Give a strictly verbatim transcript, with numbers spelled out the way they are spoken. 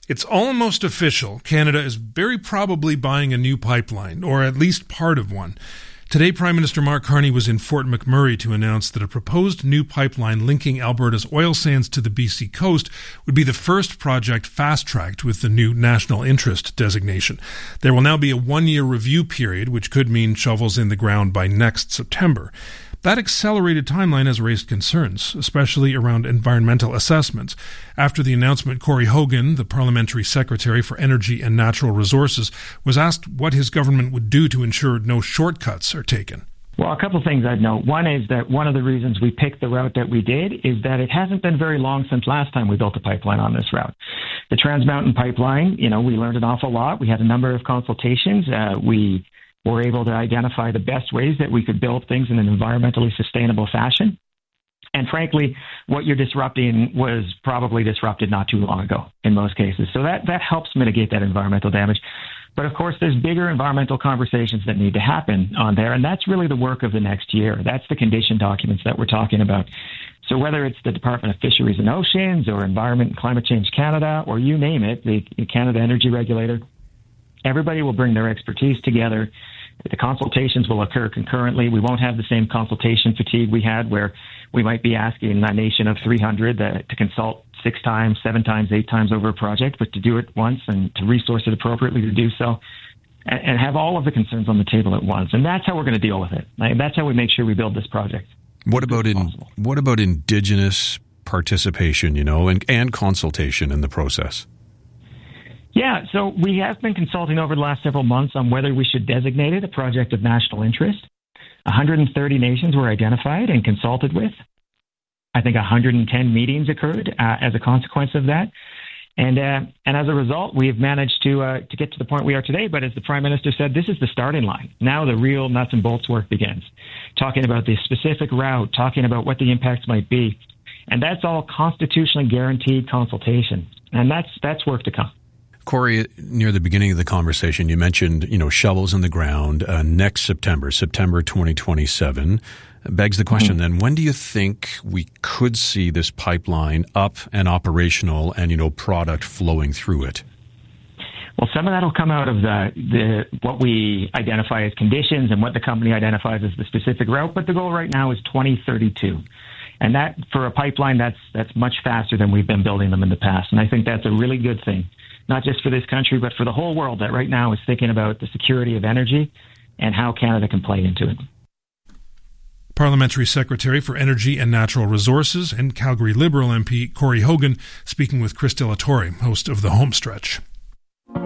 It's almost official. Canada is very probably buying a new pipeline, or at least part of one. Today, Prime Minister Mark Carney was in Fort McMurray to announce that a proposed new pipeline linking Alberta's oil sands to the B C coast would be the first project fast-tracked with the new national interest designation. There will now be a one-year review period, which could mean shovels in the ground by next September. That accelerated timeline has raised concerns, especially around environmental assessments. After the announcement, Corey Hogan, the Parliamentary Secretary for Energy and Natural Resources, was asked what his government would do to ensure no shortcuts are taken. Well, a couple of things I'd note. One is that one of the reasons we picked the route that we did is that it hasn't been very long since last time we built a pipeline on this route. The Trans Mountain Pipeline, you know, we learned an awful lot. We had a number of consultations. Uh, we were able to identify the best ways that we could build things in an environmentally sustainable fashion. And frankly, what you're disrupting was probably disrupted not too long ago in most cases. So that, that helps mitigate that environmental damage. But of course, there's bigger environmental conversations that need to happen on there. And that's really the work of the next year. That's the condition documents that we're talking about. So whether it's the Department of Fisheries and Oceans or Environment and Climate Change Canada, or you name it, the Canada Energy Regulator, everybody will bring their expertise together. The consultations will occur concurrently. We won't have the same consultation fatigue we had where we might be asking a nation of three hundred uh, to consult six times, seven times, eight times over a project, but to do it once and to resource it appropriately to do so and, and have all of the concerns on the table at once. And that's how we're going to deal with it. Like, that's how we make sure we build this project. What about in what about Indigenous participation, you know, and, and consultation in the process? Yeah, so we have been consulting over the last several months on whether we should designate it a project of national interest. one hundred thirty nations were identified and consulted with. I think one hundred ten meetings occurred uh, as a consequence of that. And uh, and as a result, we have managed to uh, to get to the point we are today. But as the Prime Minister said, this is the starting line. Now the real nuts and bolts work begins. Talking about the specific route, talking about what the impacts might be. And that's all constitutionally guaranteed consultation. And that's that's work to come. Corey, near the beginning of the conversation, you mentioned, you know, shovels in the ground uh, next September, September twenty twenty-seven. Begs the question, mm-hmm. then, when do you think we could see this pipeline up and operational and, you know, product flowing through it? Well, some of that will come out of the, the what we identify as conditions and what the company identifies as the specific route. But the goal right now is twenty thirty-two. And that, for a pipeline, that's that's much faster than we've been building them in the past. And I think that's a really good thing, not just for this country, but for the whole world that right now is thinking about the security of energy and how Canada can play into it. Parliamentary Secretary for Energy and Natural Resources and Calgary Liberal M P Corey Hogan speaking with Chris de la Torre, host of The Homestretch.